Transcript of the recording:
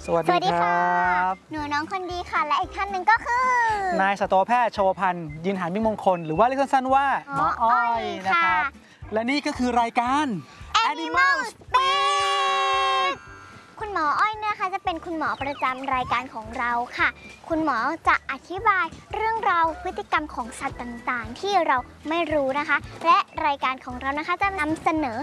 สวัสดีครับหนูน้องคนดีค่ะและอีกท่านหนึ่งก็คือนายสัตวแพทย์โชวพันธ์ยืนหานมิ่งมงคลหรือว่าเรียกสั้นๆว่าหมออ้อยนะครับและนี่ก็คือรายการ Animal Speak คุณหมออ้อยนะคะจะเป็นคุณหมอประจำรายการของเราค่ะคุณหมอจะอธิบายเรื่องราวพฤติกรรมของสัตว์ต่างๆที่เราไม่รู้นะคะและรายการของเรานะคะจะนำเสนอ